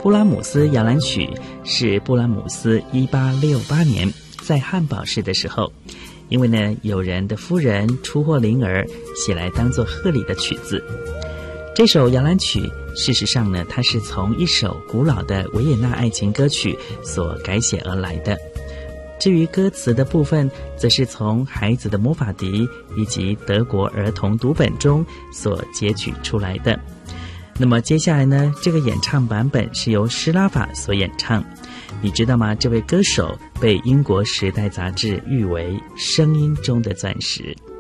布拉姆斯摇篮曲是布拉姆斯1868年在汉堡市的时候，因为呢有人的夫人出货灵儿，写来当作贺礼的曲子。这首摇篮曲事实上呢，它是从一首古老的维也纳爱情歌曲所改写而来的。至于歌词的部分，则是从孩子的魔法笛以及德国儿童读本中所截取出来的。那么接下来呢，这个演唱版本是由施拉法所演唱。你知道吗？这位歌手被英国《时代》杂志誉为声音中的钻石。